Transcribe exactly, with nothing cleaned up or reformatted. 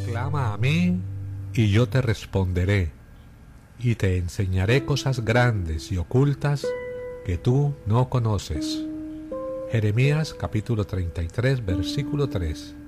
Clama a mí y yo te responderé, y te enseñaré cosas grandes y ocultas que tú no conoces. Jeremías capítulo treinta y tres, versículo tres.